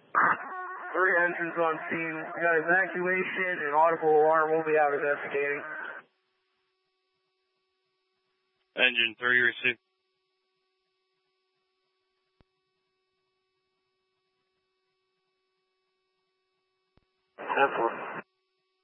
3 engines on scene. We got evacuation and audible alarm. We'll be out investigating. Engine 3 received.